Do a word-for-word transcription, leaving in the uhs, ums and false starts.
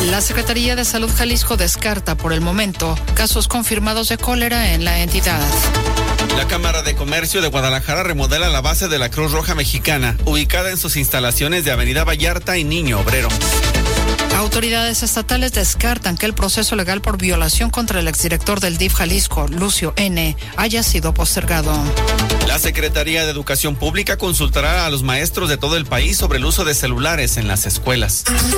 La Secretaría de Salud Jalisco descarta por el momento casos confirmados de cólera en la entidad. La Cámara de Comercio de Guadalajara remodela la base de la Cruz Roja Mexicana, ubicada en sus instalaciones de Avenida Vallarta y Niño Obrero. Autoridades estatales descartan que el proceso legal por violación contra el exdirector del D I F Jalisco, Lucio N., haya sido postergado. La Secretaría de Educación Pública consultará a los maestros de todo el país sobre el uso de celulares en las escuelas.